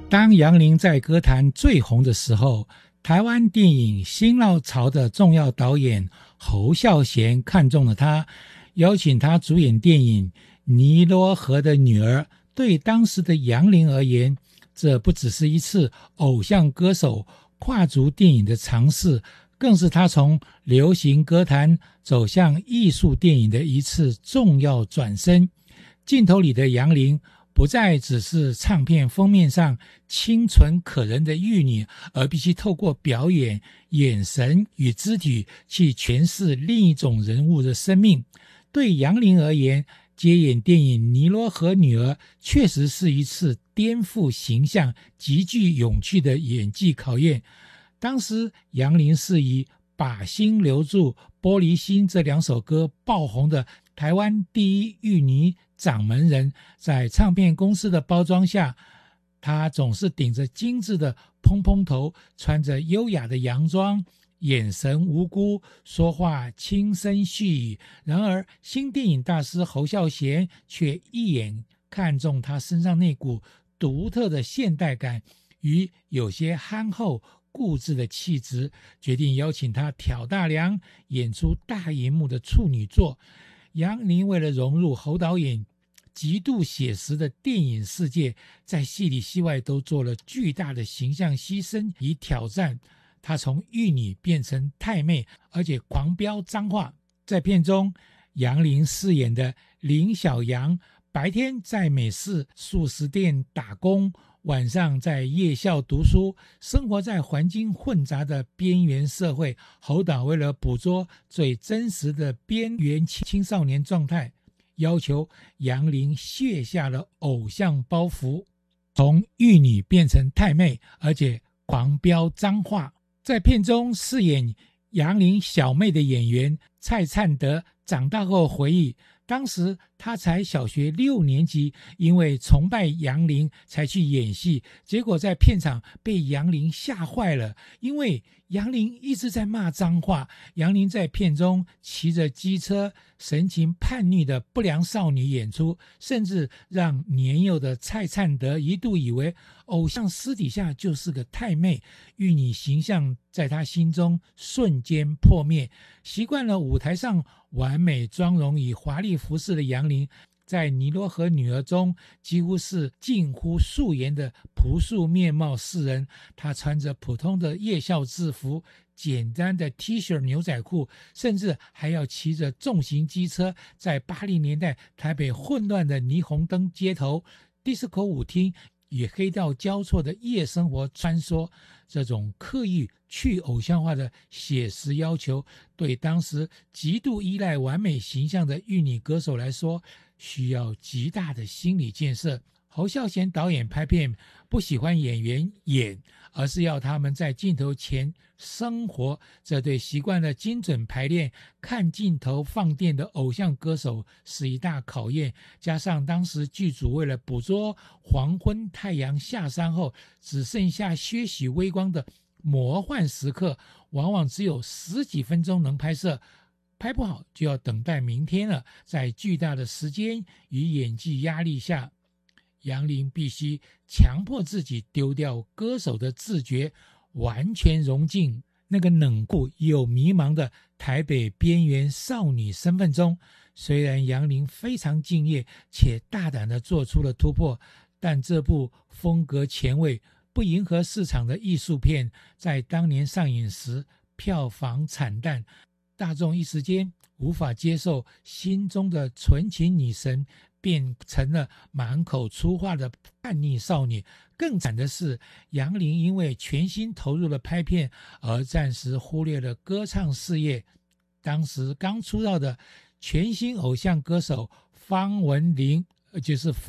当杨林在歌坛最红的时候，台湾电影新浪潮的重要导演侯孝贤看中了他，邀请他主演电影《尼罗河的女儿》。对当时的杨林而言，这不只是一次偶像歌手跨足电影的尝试，更是他从流行歌坛走向艺术电影的一次重要转身。镜头里的杨林不再只是唱片封面上清纯可人的玉女，而必须透过表演、眼神与肢体去诠释另一种人物的生命。对杨林而言，接演电影《尼罗河女儿》确实是一次颠覆形象、极具勇气的演技考验。当时杨林是以《把心留住》《玻璃心》这两首歌爆红的台湾第一玉女掌门人，在唱片公司的包装下，她总是顶着精致的蓬蓬头，穿着优雅的洋装，眼神无辜，说话轻声细语。然而新电影大师侯孝贤却一眼看中他身上那股独特的现代感与有些憨厚固执的气质，决定邀请他挑大梁演出大荧幕的处女作。杨林为了融入侯导演极度写实的电影世界，在戏里戏外都做了巨大的形象牺牲与挑战。她从玉女变成太妹，而且狂飙脏话。在片中，杨林饰演的林小阳白天在美式素食店打工，晚上在夜校读书，生活在环境混杂的边缘社会。侯导为了捕捉最真实的边缘青少年状态，要求杨林卸下了偶像包袱，从玉女变成太妹，而且狂飙脏话。在片中饰演杨林小妹的演员蔡灿德长大后回忆，当时他才小学6年级，因为崇拜杨林才去演戏，结果在片场被杨林吓坏了，因为杨林一直在骂脏话。杨林在片中骑着机车，神情叛逆的不良少女演出，甚至让年幼的蔡灿德一度以为偶像私底下就是个太妹，玉女形象在他心中瞬间破灭。习惯了舞台上完美妆容与华丽服饰的杨林，在《尼罗河女儿》中几乎是近乎素颜的朴素面貌示人。她穿着普通的夜校制服，简单的 T 恤牛仔裤，甚至还要骑着重型机车，在80年代台北混乱的霓虹灯街头、disco 舞厅与黑道交错的夜生活穿梭。这种刻意去偶像化的写实要求，对当时极度依赖完美形象的玉女歌手来说，需要极大的心理建设。侯孝贤导演拍片不喜欢演员演，而是要他们在镜头前生活，这对习惯了精准排练、看镜头放电的偶像歌手是一大考验。加上当时剧组为了捕捉黄昏太阳下山后只剩下些许微光的魔幻时刻，往往只有10几分钟能拍摄，拍不好就要等待明天了。在巨大的时间与演技压力下，杨林必须强迫自己丢掉歌手的自觉，完全融进那个冷酷又迷茫的台北边缘少女身份中。虽然杨林非常敬业且大胆地做出了突破，但这部风格前卫、不迎合市场的艺术片在当年上映时票房惨淡，大众一时间无法接受，心中的纯情女神变成了满口粗话的叛逆少女。更惨的是，杨林因为全心投入了拍片，而暂时忽略了歌唱事业。当时刚出道的全新偶像歌手方文琳，就是